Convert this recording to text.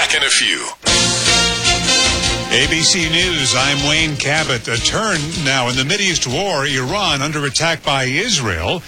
back in a few. ABC News, I'm Wayne Cabot. A turn now in the Mideast war, Iran under attack by Israel.